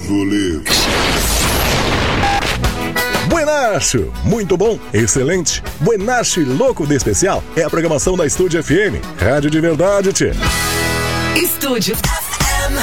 Chevrolet. Buenacho, muito bom, excelente. Buenacho e louco de especial é a programação da Estúdio FM, rádio de verdade, tchê. Estúdio FM.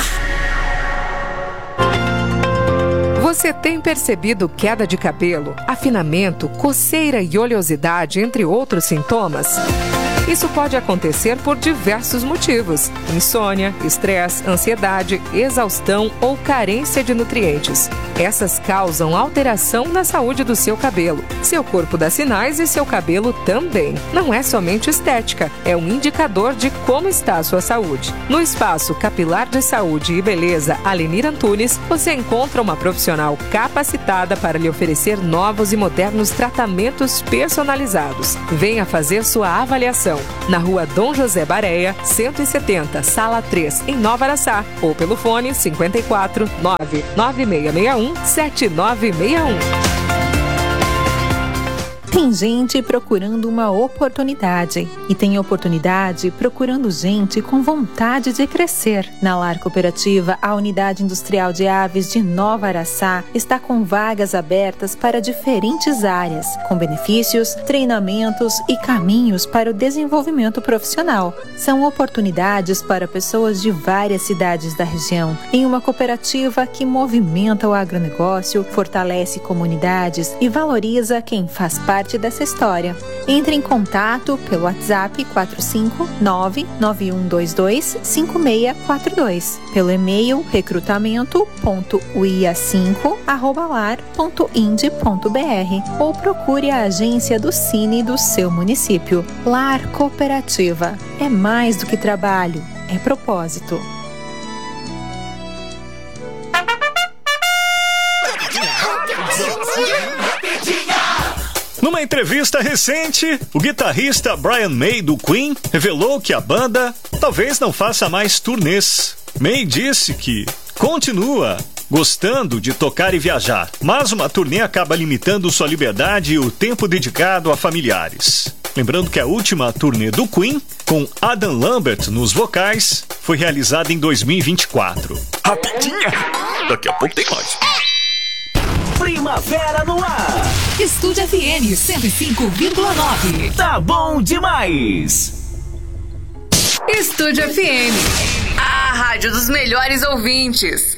Você tem percebido queda de cabelo, afinamento, coceira e oleosidade, entre outros sintomas? Isso pode acontecer por diversos motivos: insônia, estresse, ansiedade, exaustão ou carência de nutrientes. Essas causam alteração na saúde do seu cabelo. Seu corpo dá sinais e seu cabelo também. Não é somente estética, é um indicador de como está a sua saúde. No Espaço Capilar de Saúde e Beleza Alenir Antunes, você encontra uma profissional capacitada para lhe oferecer novos e modernos tratamentos personalizados. Venha fazer sua avaliação na Rua Dom José Bareia, 170, Sala 3, em Nova Araçá, ou pelo fone 54 99661 7961. Tem gente procurando uma oportunidade e tem oportunidade procurando gente com vontade de crescer. Na Lar Cooperativa, a Unidade Industrial de Aves de Nova Araçá está com vagas abertas para diferentes áreas, com benefícios, treinamentos e caminhos para o desenvolvimento profissional. São oportunidades para pessoas de várias cidades da região, em uma cooperativa que movimenta o agronegócio, fortalece comunidades e valoriza quem faz parte dessa história. Entre em contato pelo WhatsApp 459-9122-5642, pelo e-mail recrutamento.uia5@lar.ind.br ou procure a agência do Cine do seu município. Lar Cooperativa é mais do que trabalho, é propósito. Numa entrevista recente, o guitarrista Brian May, do Queen, revelou que a banda talvez não faça mais turnês. May disse que continua gostando de tocar e viajar, mas uma turnê acaba limitando sua liberdade e o tempo dedicado a familiares. Lembrando que a última turnê do Queen, com Adam Lambert nos vocais, foi realizada em 2024. Rapidinha! Daqui a pouco tem mais. Primavera no ar. Estúdio FM 105,9. Tá bom demais. Estúdio FM, a rádio dos melhores ouvintes.